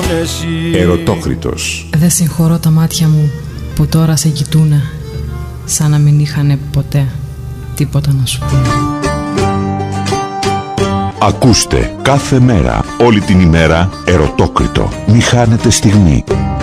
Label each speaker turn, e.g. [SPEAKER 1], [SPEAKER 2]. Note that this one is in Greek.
[SPEAKER 1] εσύ.
[SPEAKER 2] Ερωτόκριτος.
[SPEAKER 3] Δεν συγχωρώ τα μάτια μου που τώρα σε κοιτούνε, σαν να μην είχανε ποτέ τίποτα να σου πούνε.
[SPEAKER 2] Ακούστε κάθε μέρα, όλη την ημέρα, Ερωτόκριτο. Μη χάνετε στιγμή.